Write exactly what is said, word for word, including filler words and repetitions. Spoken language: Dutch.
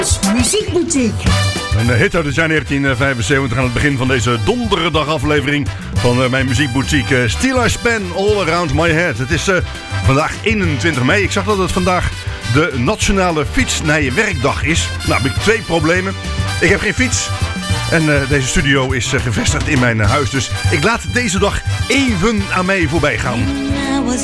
Muziekboutique. Een hit uit het jaar negentien vijfenzeventig aan het begin van deze donderdagaflevering van uh, mijn muziekboutique. Uh, Still I Span All Around My Head. Het is uh, vandaag eenentwintig mei. Ik zag dat het vandaag de Nationale Fiets naar je Werkdag is. Nou heb ik twee problemen. Ik heb geen fiets. En uh, deze studio is uh, gevestigd in mijn uh, huis. Dus ik laat deze dag even aan mij voorbij gaan.